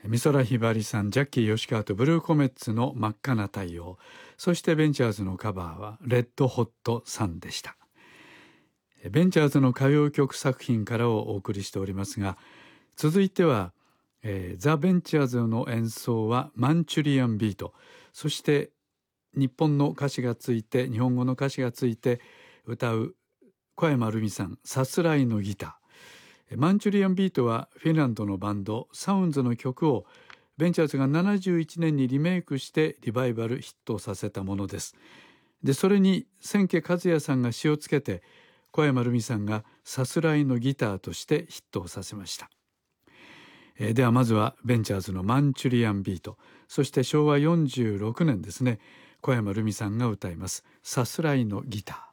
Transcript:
美空ひばりさん、ジャッキー吉川とブルーコメッツの真っ赤な太陽、そしてベンチャーズのカバーはレッドホットサンでした。ベンチャーズの歌謡曲作品からをお送りしておりますが、続いては、ザ・ベンチャーズの演奏はマンチュリアンビート、そして日本語の歌詞がついて歌う小山ルミさん、さすらいのギター。マンチュリアンビートはフィンランドのバンドサウンズの曲をベンチャーズが71年にリメイクしてリバイバルヒットさせたものです。で、それに千家和也さんが詞をつけて、小山ルミさんがさすらいのギターとしてヒットをさせました。ではまずはベンチャーズのマンチュリアンビート、そして昭和46年ですね、小山ルミさんが歌いますさすらいのギター。